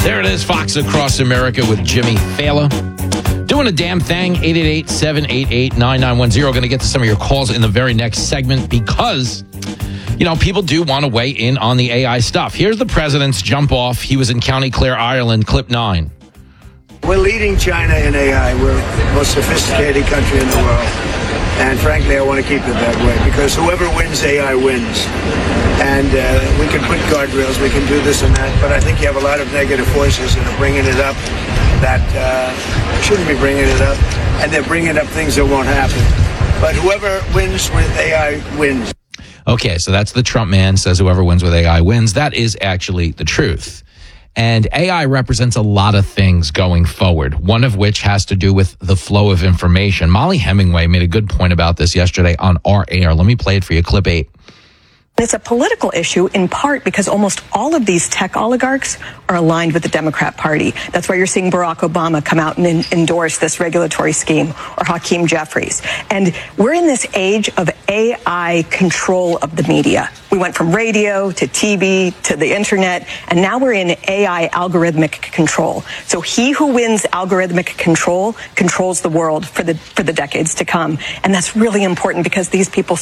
There it is, Fox Across America with Jimmy Fallon. Doing a damn thing, 888-788-9910. Going to get to some of your calls in the very next segment because, you know, people do want to weigh in on the AI stuff. Here's the president's jump off. He was in County Clare, Ireland, clip 9. We're leading China in AI. We're the most sophisticated country in the world. And frankly, I want to keep it that way because whoever wins AI wins. And we can put guardrails, we can do this and that, but I think you have a lot of negative forces that are bringing it up that shouldn't be bringing it up, and they're bringing up things that won't happen. But whoever wins with AI wins. Okay, so that's the Trump man, says whoever wins with AI wins. That is actually the truth. And AI represents a lot of things going forward, one of which has to do with the flow of information. Molly Hemingway made a good point about this yesterday on our air. Let me play it for you, clip 8. It's a political issue in part because almost all of these tech oligarchs are aligned with the Democrat Party. That's why you're seeing Barack Obama come out and endorse this regulatory scheme, or Hakeem Jeffries. And we're in this age of AI control of the media. We went from radio to TV to the internet, and now we're in AI algorithmic control. So he who wins algorithmic control controls the world for the decades to come. And that's really important because these people